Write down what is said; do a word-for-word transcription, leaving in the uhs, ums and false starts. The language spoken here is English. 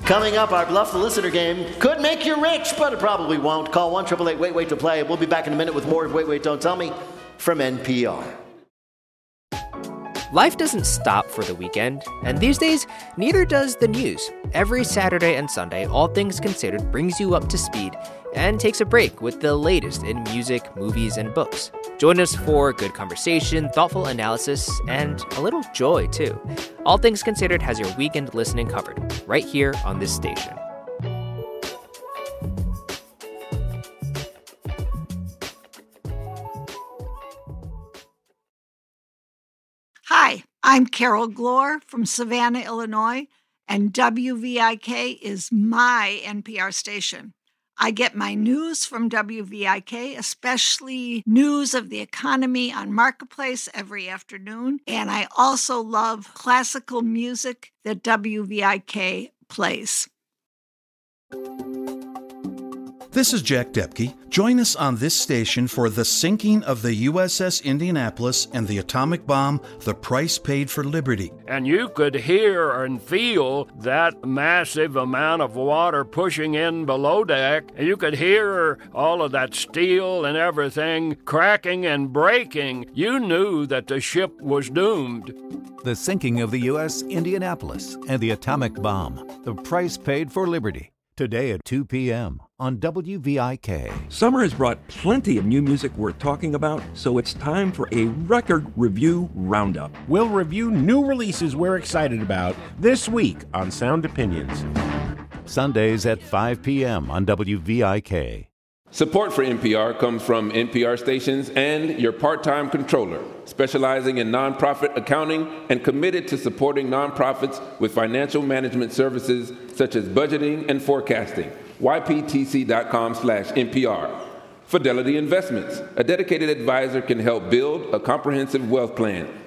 Coming up, our Bluff the Listener game could make you rich, but it probably won't. Call one eight eight eight wait wait to play. We'll be back in a minute with more of Wait, Wait, Don't Tell Me from N P R. Life doesn't stop for the weekend, and these days, neither does the news. Every Saturday and Sunday, All Things Considered brings you up to speed and takes a break with the latest in music, movies, and books. Join us for good conversation, thoughtful analysis, and a little joy, too. All Things Considered has your weekend listening covered, right here on this station. Hi, I'm Carol Glore from Savannah, Illinois, and W V I K is my N P R station. I get my news from W V I K, especially news of the economy on Marketplace every afternoon, and I also love classical music that W V I K plays. This is Jack Depke. Join us on this station for the sinking of the U S S Indianapolis and the atomic bomb, The Price Paid for Liberty. And you could hear and feel that massive amount of water pushing in below deck. And you could hear all of that steel and everything cracking and breaking. You knew that the ship was doomed. The sinking of the U S Indianapolis and the atomic bomb, The Price Paid for Liberty. Today at two p.m. on W V I K. Summer has brought plenty of new music worth talking about, so it's time for a record review roundup. We'll review new releases we're excited about this week on Sound Opinions. Sundays at five p.m. on W V I K. Support for N P R comes from N P R stations and your part-time controller, specializing in nonprofit accounting and committed to supporting nonprofits with financial management services such as budgeting and forecasting. Y P T C dot com slash N P R. Fidelity Investments. A dedicated advisor can help build a comprehensive wealth plan.